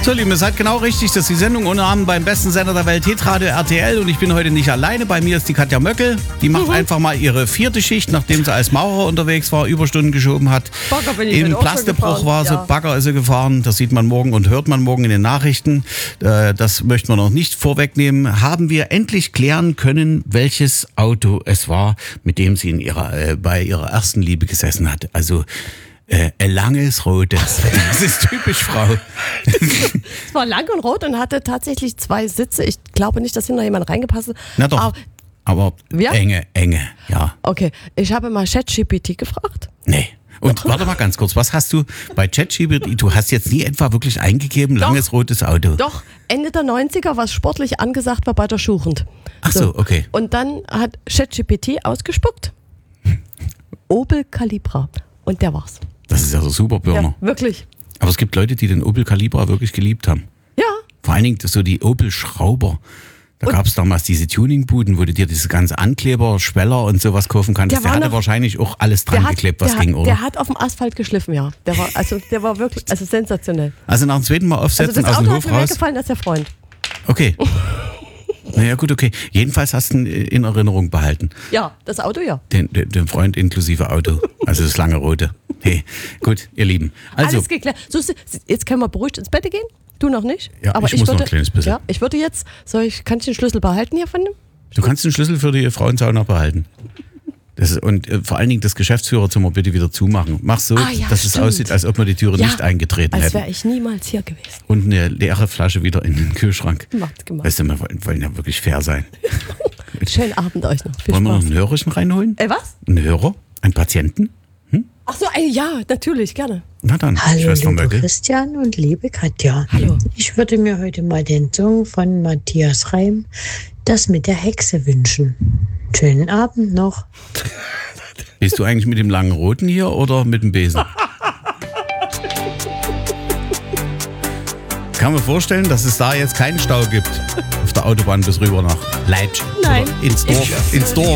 So, Lieben, ihr seid genau richtig. Das ist die Sendung ohne Namen beim besten Sender der Welt, Hitradio RTL. Und ich bin heute nicht alleine. Bei mir ist die Katja Möckel. Die macht einfach mal ihre 4. Schicht, nachdem sie als Maurer unterwegs war, Überstunden geschoben hat. Bagger bin ich In Plastebruch war sie, Bagger ist sie gefahren. Das sieht man morgen und hört man morgen in den Nachrichten. Das möchten wir noch nicht vorwegnehmen. Haben wir endlich klären können, welches Auto es war, mit dem sie bei ihrer ersten Liebe gesessen hat. Also ein langes rotes. Das ist typisch Frau. Es war lang und rot und hatte tatsächlich 2 Sitze. Ich glaube nicht, dass hinter jemand reingepasst hat. Na doch, aber ja? enge, ja. Okay, ich habe mal ChatGPT gefragt. Nee. Und warte mal ganz kurz, was hast du bei ChatGPT, du hast jetzt nie etwa wirklich eingegeben, langes rotes Auto? Doch, Ende der 90er, was sportlich angesagt war bei der Schuchend. Ach so, okay. Und dann hat ChatGPT ausgespuckt. Opel Calibra. Und der war's. Das ist ja so super Burner. Ja, wirklich. Aber es gibt Leute, die den Opel Calibra wirklich geliebt haben. Ja. Vor allen Dingen so die Opel Schrauber. Da gab es damals diese Tuningbuden, wo du dir diese ganze Ankleber, Schweller und sowas kaufen kannst. Der hatte wahrscheinlich auch alles dran geklebt, was ging, oder? Der hat auf dem Asphalt geschliffen, ja. Der war wirklich sensationell. Also nach dem zweiten Mal aufsetzen, aus dem Hof raus. Das Auto hat mir gefallen als der Freund. Okay. Naja, gut, okay. Jedenfalls hast du ihn in Erinnerung behalten. Ja, das Auto, ja. Den Freund inklusive Auto. Also das lange rote. Hey, gut, ihr Lieben. Also, alles geklärt. So, jetzt können wir beruhigt ins Bett gehen. Du noch nicht? Ja, aber ich muss noch ein kleines bisschen. Ja, ich würde jetzt, kann ich den Schlüssel behalten hier von dem? Du kannst den Schlüssel für die Frauensauna behalten. Vor allen Dingen das Geschäftsführerzimmer bitte wieder zumachen. Mach so, dass es aussieht, als ob wir die Türe nicht eingetreten hätten. Als wäre ich niemals hier gewesen. Und eine leere Flasche wieder in den Kühlschrank. Macht's gemacht. Weißt du, wir wollen ja wirklich fair sein. Schönen Abend euch noch. Viel Wollen wir noch Spaß. einen Hörerchen reinholen? Was? Einen Hörer? Einen Patienten? Ach so, ja, natürlich, gerne. Na dann, Hallo, Schwester liebe Möckel. Christian und liebe Katja. Hallo. Ich würde mir heute mal den Song von Matthias Reim, Das mit der Hexe, wünschen. Schönen Abend noch. Bist du eigentlich mit dem langen Roten hier oder mit dem Besen? Kann man vorstellen, dass es da jetzt keinen Stau gibt auf der Autobahn bis rüber nach Leipzig. Nein. Oder ins Dorf.